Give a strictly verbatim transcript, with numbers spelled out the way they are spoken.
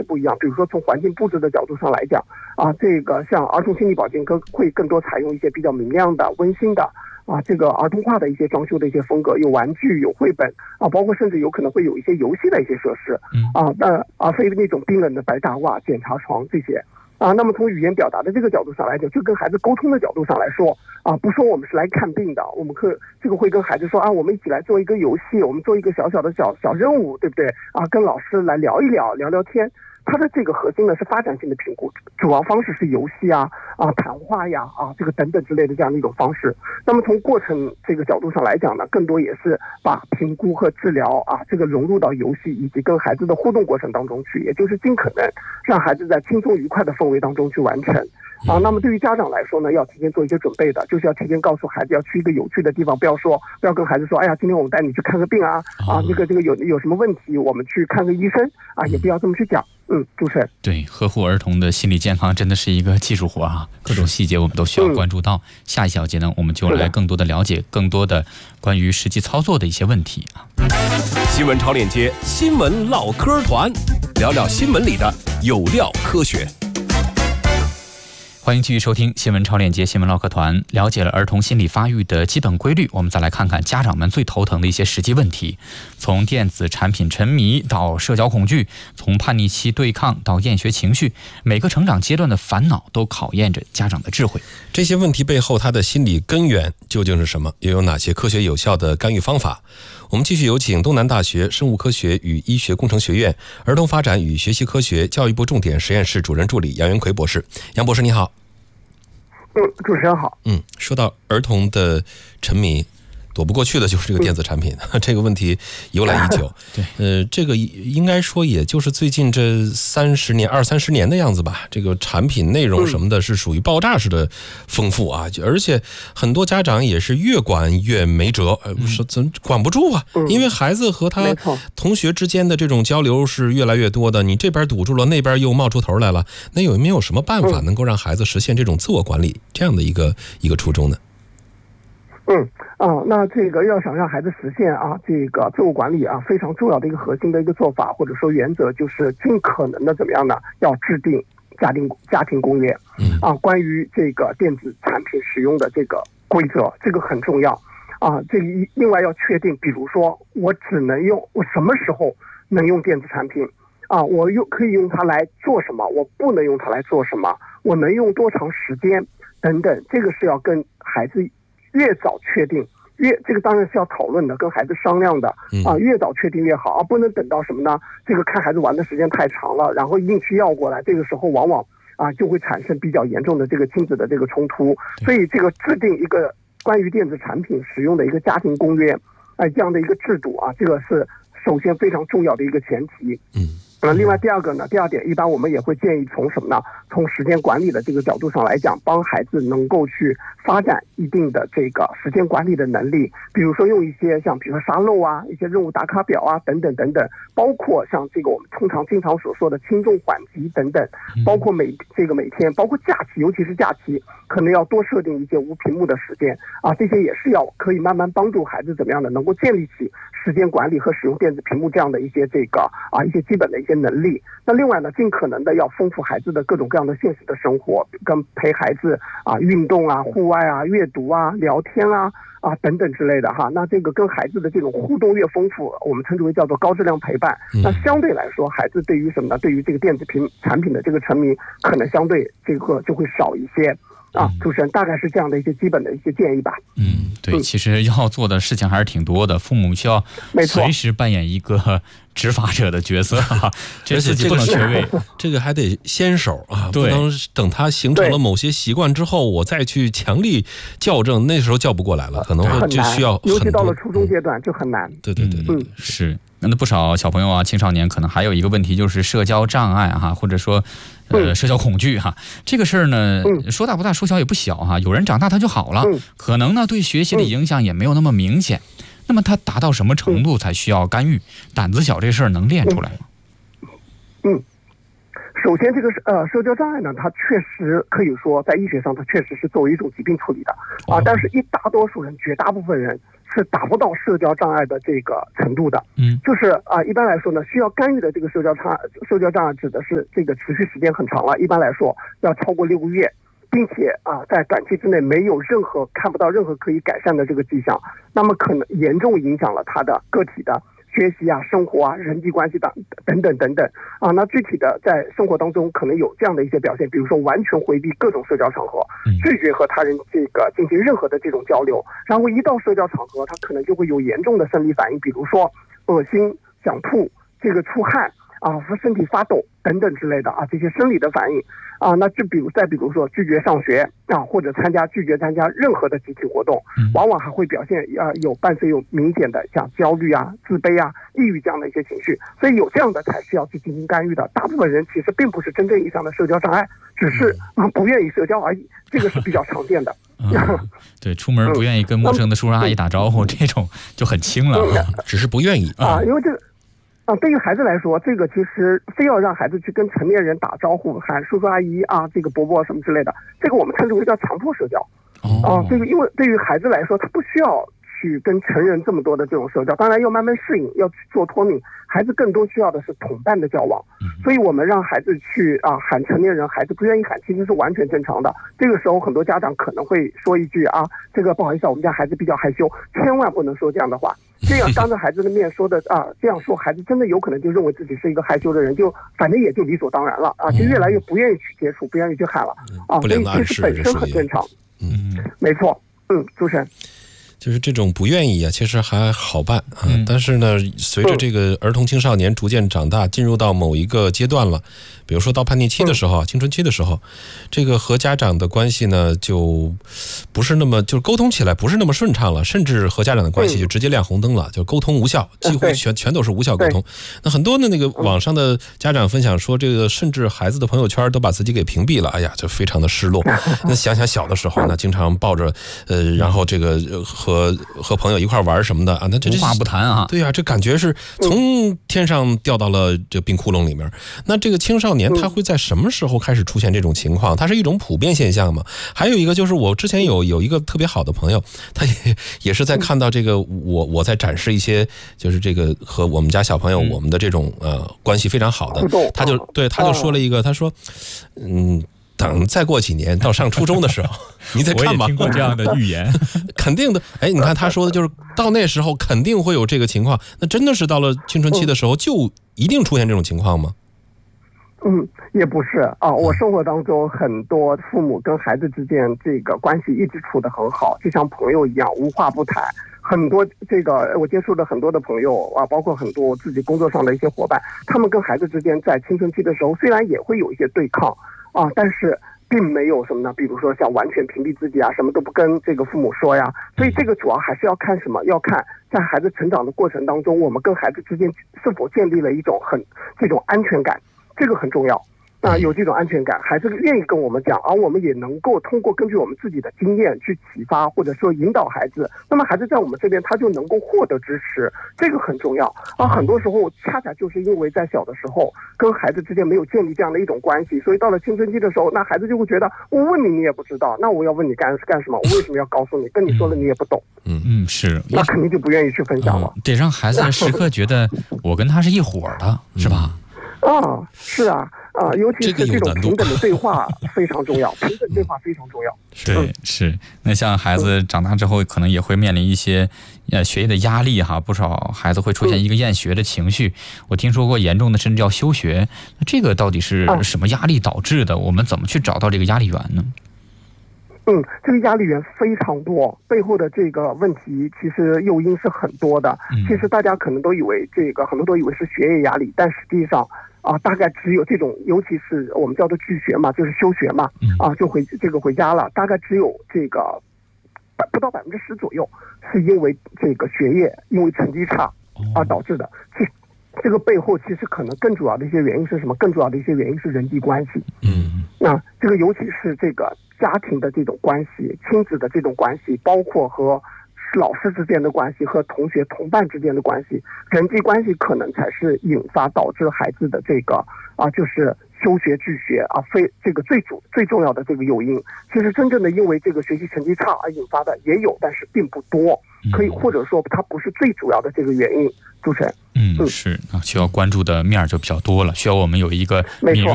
不一样。比如说从环境布置的角度上来讲啊，这个像儿童心理保健更会更多采用一些比较明亮的、温馨的啊，这个儿童化的一些装修的一些风格，有玩具、有绘本啊，包括甚至有可能会有一些游戏的一些设施啊，那而非那种冰冷的白大褂、检查床这些。啊，那么从语言表达的这个角度上来讲，就跟孩子沟通的角度上来说，啊，不说我们是来看病的，我们可这个会跟孩子说啊，我们一起来做一个游戏，我们做一个小小的小小任务，对不对？啊，跟老师来聊一聊，聊聊天。它的这个核心呢是发展性的评估，主要方式是游戏啊、啊谈话呀、啊这个等等之类的这样的一种方式。那么从过程这个角度上来讲呢，更多也是把评估和治疗啊这个融入到游戏以及跟孩子的互动过程当中去，也就是尽可能让孩子在轻松愉快的氛围当中去完成。啊，那么对于家长来说呢，要提前做一些准备的，就是要提前告诉孩子要去一个有趣的地方，不要说不要跟孩子说，哎呀，今天我们带你去看个病啊，啊，这个这个有有什么问题，我们去看个医生啊，也不要这么去讲。嗯，主持人， 对，呵护儿童的心理健康真的是一个技术活啊，各种细节我们都需要关注到。嗯、下一小节呢，我们就来更多的了解更多的关于实际操作的一些问题啊。 新闻超链接，新闻唠嗑团，聊聊新闻里的有料科学。 欢迎继续收听新闻超链接新闻唠嗑团。了解了儿童心理发育的基本规律，我们再来看看家长们最头疼的一些实际问题。从电子产品沉迷到社交恐惧，从叛逆期对抗到厌学情绪，每个成长阶段的烦恼都考验着家长的智慧。 这些问题背后它的心理根源究竟是什么？又有哪些科学有效的干预方法？我们继续有请东南大学生物科学与医学工程学院儿童发展与学习科学教育部重点实验室主任助理杨元奎博士。杨博士你好。 嗯，主持人好。 嗯，说到儿童的沉迷，躲不过去的就是这个电子产品，嗯、这个问题由来已久。 对， 呃，这个应该说也就是最近这三十年、二三十年的样子吧。这个产品内容什么的是属于爆炸式的丰富啊，嗯、而且很多家长也是越管越没辙，呃，说怎管不住啊？嗯、因为孩子和他同学之间的这种交流是越来越多的，你这边堵住了，那边又冒出头来了，那有没有什么办法能够让孩子实现这种自我管理这样的一个一个初衷呢？ 嗯啊，那这个要想让孩子实现啊这个自我管理啊，非常重要的一个核心的一个做法或者说原则，就是尽可能的怎么样呢？要制定家庭家庭公约，啊，关于这个电子产品使用的这个规则，这个很重要啊。这个另外要确定，比如说我只能用我什么时候能用电子产品啊？我用可以用它来做什么？我不能用它来做什么？我能用多长时间？等等，这个是要跟孩子越早确定，越这个当然是要讨论的，跟孩子商量的啊，越早确定越好啊，不能等到什么呢？这个看孩子玩的时间太长了，然后硬去要过来，这个时候往往啊就会产生比较严重的这个亲子的这个冲突。所以这个制定一个关于电子产品使用的一个家庭公约，哎，这样的一个制度啊，这个是首先非常重要的一个前提。嗯。那另外第二个呢，第二点，一般我们也会建议从什么呢？从时间管理的这个角度上来讲，帮孩子能够去发展一定的这个时间管理的能力，比如说用一些像比如说沙漏啊、一些任务打卡表啊等等等等，包括像这个我们通常经常所说的轻重缓急等等，包括每这个每天，包括假期，尤其是假期，可能要多设定一些无屏幕的时间啊，这些也是要可以慢慢帮助孩子怎么样的能够建立起时间管理和使用电子屏幕这样的一些这个啊一些基本的一些能力。那另外呢，尽可能的要丰富孩子的各种各样的现实的生活，跟陪孩子啊运动啊、户外啊、阅读啊、聊天啊啊等等之类的哈。那这个跟孩子的这种互动越丰富，我们称之为叫做高质量陪伴。那相对来说，孩子对于什么呢？对于这个电子屏产品的这个沉迷，可能相对这个就会少一些。啊，主持人大概是这样的一些基本的一些建议吧。 嗯，对，其实要做的事情还是挺多的，父母需要随时扮演一个执法者的角色啊，这自己不能缺位， 这个还得先手啊，不能等他形成了某些习惯之后，我再去强力校正，那时候叫不过来了，可能会就需要很多， 尤其到了初中阶段就很难。 对对对对， 嗯，是。那不少小朋友啊、青少年可能还有一个问题就是社交障碍哈，或者说呃社交恐惧哈。这个事儿呢，说大不大，说小也不小哈。有人长大他就好了，可能呢对学习的影响也没有那么明显。那么他达到什么程度才需要干预？胆子小这事儿能练出来吗？ 嗯。首首先这个是呃社交障碍呢，它确实可以说在医学上它确实是作为一种疾病处理的啊，但是一大多数人，绝大部分人是达不到社交障碍的这个程度的。 嗯， 就是啊，一般来说呢，需要干预的这个社交障社交障碍指的是这个持续时间很长了，一般来说要超过六个月，并且啊在短期之内没有任何看不到任何可以改善的这个迹象，那么可能严重影响了他的个体的学习啊、生活啊、人际关系等等等等等啊。那具体的在生活当中可能有这样的一些表现，比如说完全回避各种社交场合，拒绝和他人这个进行任何的这种交流，然后一到社交场合，他可能就会有严重的生理反应，比如说恶心、想吐、这个出汗啊、身体发抖等等之类的啊，这些生理的反应啊。那就比如再比如说拒绝上学啊，或者参加拒绝参加任何的集体活动，往往还会表现啊有伴随有明显的像焦虑啊、自卑啊、抑郁这样的一些情绪，所以有这样的才需要去进行干预的。大部分人其实并不是真正意义上的社交障碍，只是啊不愿意社交而已，这个是比较常见的。 嗯、对，出门不愿意跟陌生的叔叔阿姨打招呼，这种就很轻了， 只是不愿意啊，因为这个。啊，对于孩子来说，这个其实非要让孩子去跟成年人打招呼，喊叔叔阿姨啊，这个伯伯什么之类的，这个我们称之为叫强迫社交。 哦， 啊，这个因为对于孩子来说，他不需要去跟成人这么多的这种社交，当然要慢慢适应，要去做脱敏。孩子更多需要的是同伴的交往，所以我们让孩子去啊喊成年人，孩子不愿意喊，其实是完全正常的。这个时候，很多家长可能会说一句啊，这个不好意思啊，我们家孩子比较害羞，千万不能说这样的话。这样当着孩子的面说的啊，这样说孩子真的有可能就认为自己是一个害羞的人，就反正也就理所当然了啊，就越来越不愿意去接触，不愿意去喊了啊，所以其实本身很正常。 嗯， 没错。嗯，主持人。 就是这种不愿意啊，其实还好办啊。嗯、但是呢，随着这个儿童青少年逐渐长大，进入到某一个阶段了，比如说到叛逆期的时候、嗯、青春期的时候，这个和家长的关系呢，就不是那么就是沟通起来不是那么顺畅了，甚至和家长的关系就直接亮红灯了，就沟通无效，几乎全全都是无效沟通。那很多的那个网上的家长分享说，这个甚至孩子的朋友圈都把自己给屏蔽了，哎呀，就非常的失落。那想想小的时候呢，经常抱着呃，然后这个和和朋友一块玩什么的啊，那这无话不谈啊。 对呀、啊，这感觉是从天上掉到了这冰窟窿里面。那这个青少年他会在什么时候开始出现这种情况？它是一种普遍现象吗？还有一个就是我之前有有一个特别好的朋友，他也也是在看到这个我我在展示一些就是这个和我们家小朋友我们的这种呃关系非常好的，他就对他就说了一个，他说嗯。等再过几年到上初中的时候，你再看吧。 我也听过这样的预言， 肯定的。哎，你看他说的就是到那时候肯定会有这个情况。那真的是到了青春期的时候就一定出现这种情况吗？ 嗯，也不是啊。我生活当中很多父母跟孩子之间这个关系一直处得很好，就像朋友一样，无话不谈。很多这个我接触的很多的朋友啊，包括很多自己工作上的一些伙伴，他们跟孩子之间在青春期的时候，虽然也会有一些对抗。啊，但是并没有什么呢，比如说像完全屏蔽自己啊，什么都不跟这个父母说呀。所以这个主要还是要看什么？要看在孩子成长的过程当中，我们跟孩子之间是否建立了一种很这种安全感，这个很重要。啊，有这种安全感，孩子愿意跟我们讲，而我们也能够通过根据我们自己的经验去启发或者说引导孩子，那么孩子在我们这边他就能够获得支持，这个很重要。而很多时候恰恰就是因为在小的时候跟孩子之间没有建立这样的一种关系，所以到了青春期的时候，那孩子就会觉得我问你你也不知道，那我要问你干干什么？我为什么要告诉你？跟你说了你也不懂。 嗯嗯，是， 那肯定就不愿意去分享了。 嗯、得让孩子时刻觉得我跟他是一伙的，是吧？ 啊，是啊。啊，尤其是这种平等的对话非常重要，平等对话非常重要。 对，是。那像孩子长大之后，可能也会面临一些呃学业的压力哈，不少孩子会出现一个厌学的情绪。我听说过严重的甚至要休学，那这个到底是什么压力导致的？我们怎么去找到这个压力源呢？ 嗯，这个压力源非常多，背后的这个问题其实诱因是很多的。其实大家可能都以为这个很多都以为是学业压力，但实际上。啊，大概只有这种，尤其是我们叫做拒学嘛，就是休学嘛，啊，就回这个回家了。大概只有这个不到百分之十左右，是因为这个学业，因为成绩差而导致的。这这个背后其实可能更主要的一些原因是什么？更主要的一些原因是人际关系。 嗯， 那这个尤其是这个家庭的这种关系、亲子的这种关系，包括和。老师之间的关系和同学同伴之间的关系，人际关系可能才是引发导致孩子的这个啊，就是休休学拒学啊，非这个最主最重要的这个诱因。其实真正的因为这个学习成绩差而引发的也有，但是并不多，可以或者说它不是最主要的这个原因。主持人， 嗯，是啊，需要关注的面儿就比较多了，需要我们有一个敏锐